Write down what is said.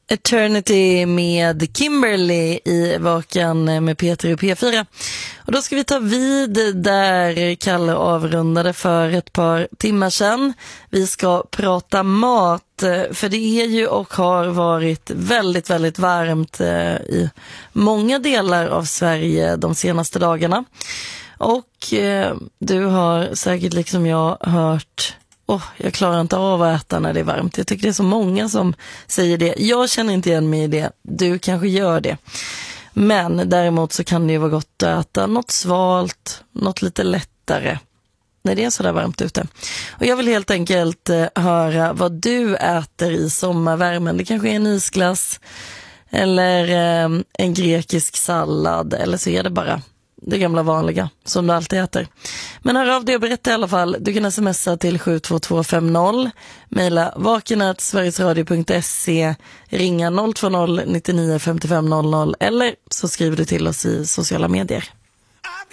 Eternity med Kimberly i Vakan med Peter och P4. Och då ska vi ta vid där Kalle avrundade för ett par timmar sedan. Vi ska prata mat, för det är ju och har varit väldigt, väldigt varmt i många delar av Sverige de senaste dagarna. Och du har säkert liksom jag hört... jag klarar inte av att äta när det är varmt. Jag tycker det är så många som säger det. Jag känner inte igen mig i det. Du kanske gör det. Men däremot så kan det ju vara gott att äta något svalt, något lite lättare när det är så där varmt ute. Och jag vill helt enkelt höra vad du äter i sommarvärmen. Det kanske är en isglass eller en grekisk sallad, eller så är det bara det gamla vanliga som du alltid äter. Men hör av dig och berätta i alla fall. Du kan smsa till 72250, mejla vaken@sverigesradio.se, ringa 020 99 55 00 eller så skriver du till oss i sociala medier.